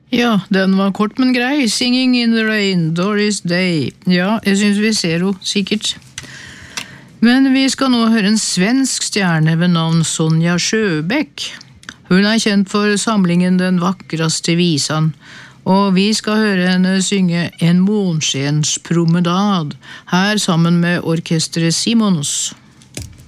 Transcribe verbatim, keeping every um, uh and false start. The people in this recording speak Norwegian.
Ja, den var kort, men grei. Singing in the rain, Doris Day. Ja, jeg synes vi ser henne, sikkert. Men vi skal nå høre en svensk stjerne ved navn Sonja Sjöbäck. Hun er kjent for samlingen Den vakraste visan, og vi skal høre henne synge En månskenspromenad, her sammen med orkestret Simons.